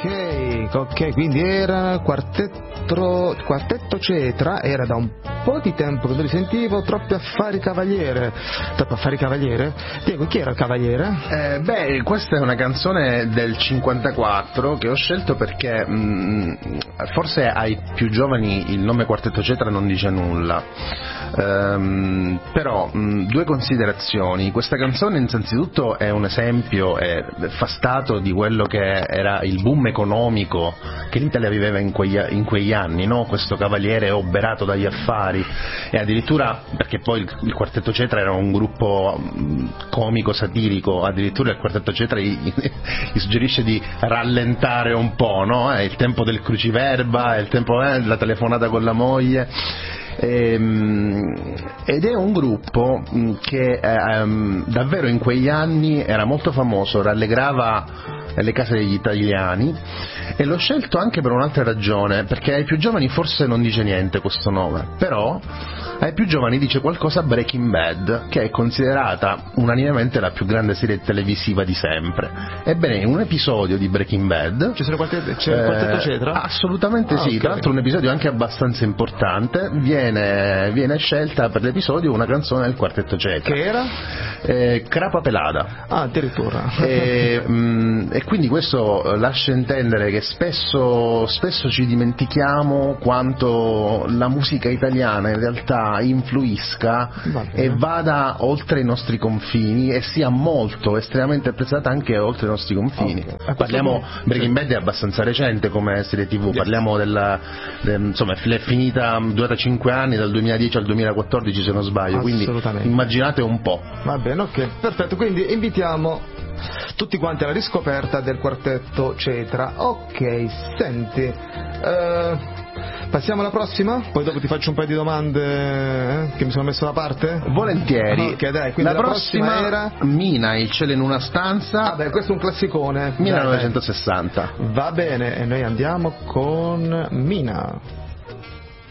Ok, quindi era quartetto Cetra, era da un po' di tempo che non li sentivo. Troppi affari cavaliere. Diego, chi era il cavaliere? Questa è una canzone del 54 che ho scelto perché forse ai più giovani il nome Quartetto Cetra non dice nulla, però due considerazioni. Questa canzone innanzitutto è un esempio, fa stato di quello che era il boom economico che l'Italia viveva in quegli anni, no? Questo cavaliere oberato dagli affari, e addirittura, perché poi il Quartetto Cetra era un gruppo comico satirico, addirittura il Quartetto Cetra gli suggerisce di rallentare un po', no? È il tempo del cruciverba, è il tempo della telefonata con la moglie. Ed è un gruppo che davvero in quegli anni era molto famoso, rallegrava le case degli italiani, e l'ho scelto anche per un'altra ragione, perché ai più giovani forse non dice niente questo nome, però ai più giovani dice qualcosa Breaking Bad, che è considerata unanimemente la più grande serie televisiva di sempre. Ebbene, in un episodio di Breaking Bad c'è il Quartetto Cetra? Assolutamente sì, okay. Tra l'altro un episodio anche abbastanza importante, viene scelta per l'episodio una canzone del Quartetto Cetra. Che era? Crapa Pelada. Addirittura. E quindi questo lascia intendere che spesso ci dimentichiamo quanto la musica italiana in realtà influisca e vada oltre i nostri confini e sia molto estremamente apprezzata anche oltre i nostri confini. Okay. Breaking Bad è abbastanza recente come serie TV, yes. Parliamo insomma è finita, durata 5 anni, dal 2010 al 2014 se non sbaglio, quindi immaginate un po'. Va bene, ok, perfetto, quindi invitiamo tutti quanti alla riscoperta del Quartetto Cetra. Ok, senti, passiamo alla prossima? Poi dopo ti faccio un paio di domande che mi sono messo da parte? Volentieri. Ok, dai, quindi la prossima era Mina, Il cielo in una stanza. Questo è un classicone. 1960. Va bene, e noi andiamo con Mina.